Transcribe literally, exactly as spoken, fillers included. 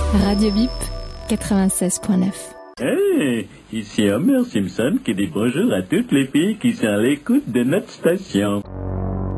Radio Bip, quatre-vingt-seize neuf. Hey, ici Homer Simpson qui dit bonjour à toutes les filles qui sont à l'écoute de notre station.